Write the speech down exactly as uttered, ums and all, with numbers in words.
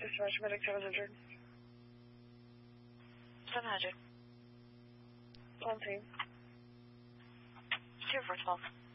Dispatch medic seven hundred. seven hundred. On team. two four twelve.